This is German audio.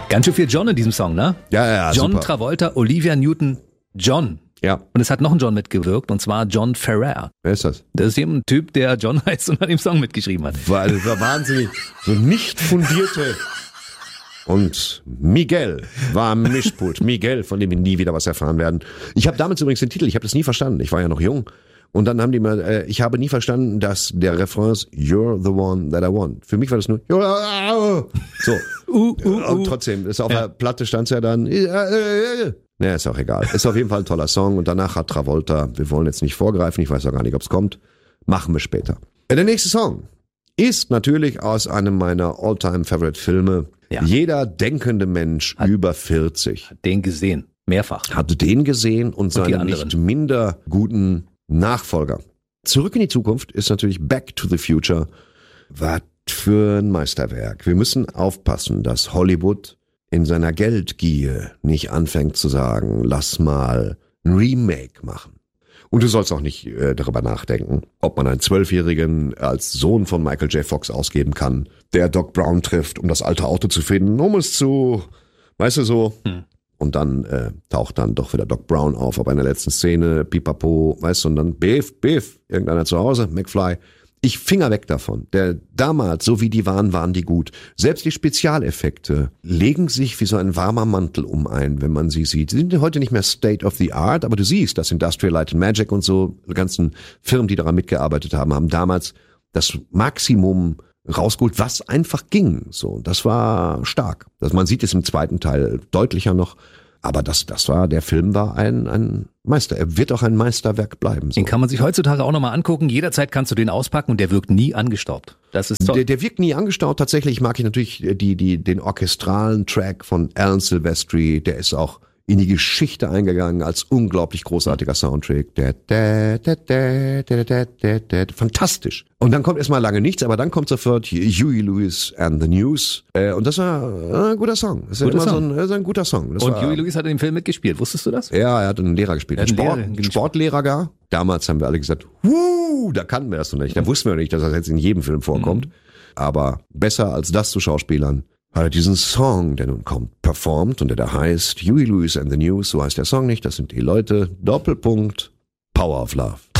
Ganz schön viel John in diesem Song, ne? Ja, John super. Travolta, Olivia Newton-John. Ja. Und es hat noch ein John mitgewirkt, und zwar John Ferrer. Wer ist das? Das ist eben ein Typ, der John heißt und an dem Song mitgeschrieben hat. Weil das war wahnsinnig. So nicht fundierte. Und Miguel war am Mischpult. Miguel, von dem wir nie wieder was erfahren werden. Ich habe damals übrigens den Titel, ich habe das nie verstanden. Ich war ja noch jung. Und dann haben die mal, ich habe nie verstanden, dass der Refrain ist, You're the one that I want. Für mich war das nur, so. Und trotzdem, ist auf der Platte stand es ja dann, naja, ist auch egal. Ist auf jeden Fall ein toller Song. Und danach hat Travolta, wir wollen jetzt nicht vorgreifen, ich weiß auch gar nicht, ob es kommt, machen wir später. Der nächste Song ist natürlich aus einem meiner All-Time-Favorite-Filme. Ja. Jeder denkende Mensch über 40 Den gesehen. Mehrfach. hat den gesehen und die seinen anderen. nicht minder guten Nachfolger. Zurück in die Zukunft ist natürlich Back to the Future. Was für ein Meisterwerk. Wir müssen aufpassen, dass Hollywood in seiner Geldgier nicht anfängt zu sagen, lass mal ein Remake machen. Und du sollst auch nicht darüber nachdenken, ob man einen 12-Jährigen als Sohn von Michael J. Fox ausgeben kann, der Doc Brown trifft, um das alte Auto zu finden, um es zu, weißt du so. Und dann taucht dann doch wieder Doc Brown auf, aber in der letzten Szene, pipapo, weißt du, und dann Biff, irgendeiner zu Hause, McFly. Ich Finger weg davon. Der damals, so wie die waren die gut. Selbst die Spezialeffekte legen sich wie so ein warmer Mantel um ein, wenn man sie sieht. Sie sind heute nicht mehr State of the Art, aber du siehst, dass Industrial Light and Magic und so, die ganzen Firmen, die daran mitgearbeitet haben, haben damals das Maximum rausgeholt, was einfach ging. So, das war stark. Man sieht es im zweiten Teil deutlicher noch. Aber der Film war ein Meister. Er wird auch ein Meisterwerk bleiben. So. Den kann man sich heutzutage auch nochmal angucken. Jederzeit kannst du den auspacken und der wirkt nie angestaubt. Das ist toll. Der wirkt nie angestaut. Tatsächlich mag ich natürlich den orchestralen Track von Alan Silvestri. Der ist auch in die Geschichte eingegangen als unglaublich großartiger Soundtrack. Fantastisch. Und dann kommt erstmal lange nichts, aber dann kommt sofort Huey Lewis and the News. Und das war ein guter Song. Das ist ein guter Song. Und Huey Lewis hat in dem Film mitgespielt. Wusstest du das? Ja, er hat einen Lehrer gespielt. Einen Sportlehrer gar. Damals haben wir alle gesagt, da kannten wir das noch nicht. Da wussten wir nicht, dass das jetzt in jedem Film vorkommt. Aber besser als das zu Schauspielern hat er diesen Song, der nun kommt, performt und der da heißt Huey Lewis and the News, so heißt der Song nicht, das sind die Leute, Doppelpunkt, Power of Love.